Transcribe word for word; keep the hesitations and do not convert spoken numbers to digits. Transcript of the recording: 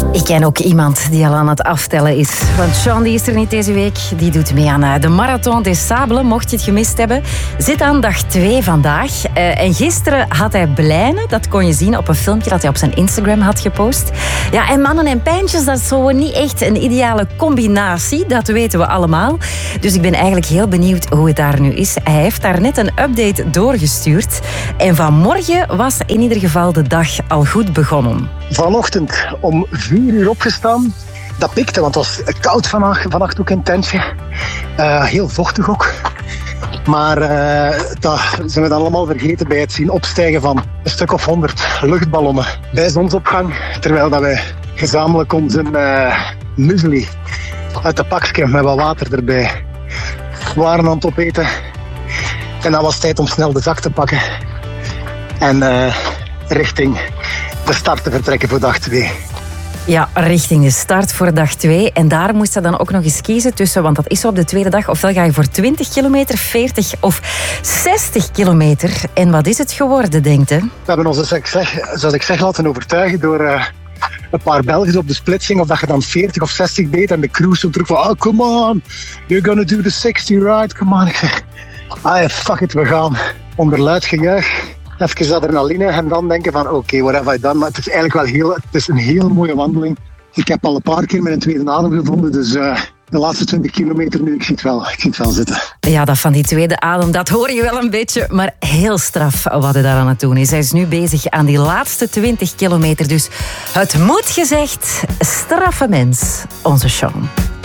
Ik ken ook iemand die al aan het aftellen is. Want Sean die is er niet deze week. Die doet mee aan de Marathon des Sables, mocht je het gemist hebben. Zit aan dag twee vandaag. Uh, en gisteren had hij blijnen. Dat kon je zien op een filmpje dat hij op zijn Instagram had gepost. Ja, en mannen en pijntjes, dat is zo niet echt een ideale combinatie. Dat weten we allemaal. Dus ik ben eigenlijk heel benieuwd hoe het daar nu is. Hij heeft daar net een update doorgestuurd. En vanmorgen was in ieder geval de dag al goed begonnen. Vanochtend om vier uur opgestaan. Dat pikte, want het was koud vannacht, vannacht ook in het tentje. Uh, heel vochtig ook. Maar uh, dat zijn we dan allemaal vergeten bij het zien opstijgen van een stuk of honderd luchtballonnen bij zonsopgang. Terwijl dat wij gezamenlijk onze uh, muesli uit de pakje met wat water erbij waren aan het opeten. En dan was het tijd om snel de zak te pakken. En uh, richting de start te vertrekken voor dag twee. Ja, richting de start voor dag twee. En daar moest je dan ook nog eens kiezen tussen, want dat is op de tweede dag, ofwel ga je voor twintig kilometer, veertig of zestig kilometer. En wat is het geworden, denkt je? We hebben ons, zoals ik zeg, zoals ik zeg laten overtuigen door uh, een paar Belgen op de splitsing, of dat je dan veertig of zestig deed. En de crew stond terug van, oh, come on, you're gonna do the sixty ride, come on. Ik zeg, ah, fuck it, we gaan. Onder luid gejuich. Even adrenaline en dan denken van oké, okay, what have I done? Maar het is eigenlijk wel heel, het is een heel mooie wandeling. Ik heb al een paar keer mijn tweede adem gevonden, dus uh, de laatste twintig kilometer nu, ik zie het wel, ik zie het wel zitten. Ja, dat van die tweede adem, dat hoor je wel een beetje, maar heel straf wat hij daar aan het doen is. Hij is nu bezig aan die laatste twintig kilometer, dus het moet gezegd, straffe mens, onze Sean.